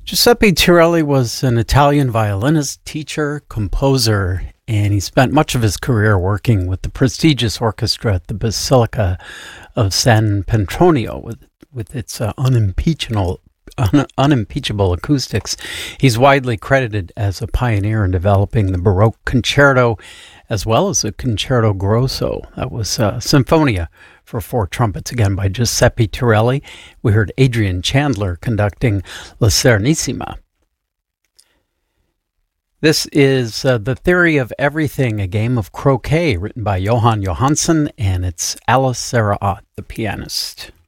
Giuseppe Tirelli was an Italian violinist, teacher, composer, and he spent much of his career working with the prestigious orchestra at the Basilica of San Petronio with its unimpeachable acoustics. He's widely credited as a pioneer in developing the Baroque concerto as well as the Concerto Grosso. That was Sinfonia for four trumpets, again by Giuseppe Tirelli. We heard Adrian Chandler conducting La Serenissima. This is The Theory of Everything, a game of croquet written by Johan Johansson, and it's Alice Sarah Ott, the pianist.